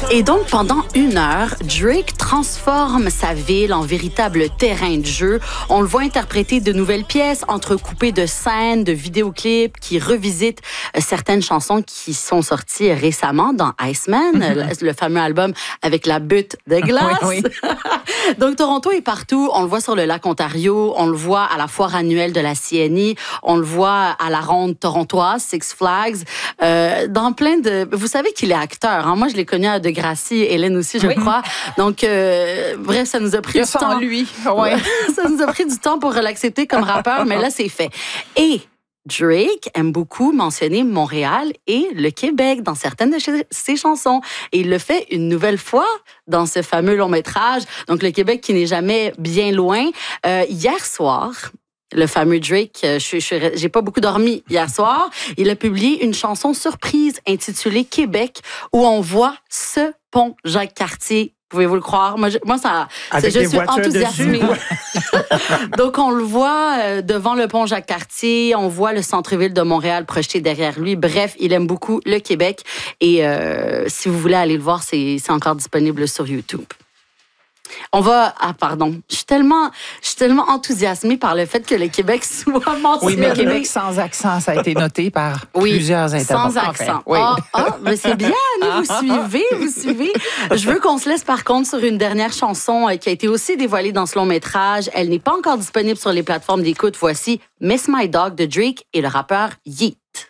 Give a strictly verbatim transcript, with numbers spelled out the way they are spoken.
Et donc, pendant une heure, Drake transforme sa ville en véritable terrain de jeu. On le voit interpréter de nouvelles pièces, entrecoupées de scènes, de vidéoclips qui revisitent certaines chansons qui sont sorties récemment dans Iceman, mm-hmm. le, le fameux album avec la butte de glace. Oui, oui. Donc, Toronto est partout. On le voit sur le lac Ontario, on le voit à la foire annuelle de la C N I, on le voit à la ronde torontoise, Six Flags, euh, dans plein de... Vous savez qu'il est acteur. Hein? Moi, je l'ai connu à De Gracie, Hélène aussi, je oui. crois. Donc, euh, bref, ça nous a pris Il y a du ça temps. En lui. Ouais. Ça nous a pris du temps pour l'accepter comme rappeur, mais là, c'est fait. Et Drake aime beaucoup mentionner Montréal et le Québec dans certaines de ses chansons. Et il le fait une nouvelle fois dans ce fameux long-métrage. Donc, le Québec qui n'est jamais bien loin. Euh, hier soir... Le fameux Drake, je, je, j'ai pas beaucoup dormi hier soir. Il a publié une chanson surprise intitulée Québec où on voit ce pont Jacques-Cartier. Pouvez-vous le croire? Moi, je, moi ça, Avec je des suis enthousiasmée. Donc, on le voit euh, devant le pont Jacques-Cartier. On voit le centre-ville de Montréal projeté derrière lui. Bref, il aime beaucoup le Québec. Et euh, si vous voulez aller le voir, c'est, c'est encore disponible sur YouTube. On va... Ah, pardon. Je suis tellement, je suis tellement enthousiasmée par le fait que le Québec soit mentionné. Oui, mais Québec sans accent, ça a été noté par oui, plusieurs intervenants. Sans accent. Enfin, oui. Ah, ah, mais c'est bien, Annie, vous suivez, vous suivez. Je veux qu'on se laisse par contre sur une dernière chanson qui a été aussi dévoilée dans ce long-métrage. Elle n'est pas encore disponible sur les plateformes d'écoute. Voici Miss My Dog de Drake et le rappeur Yeat.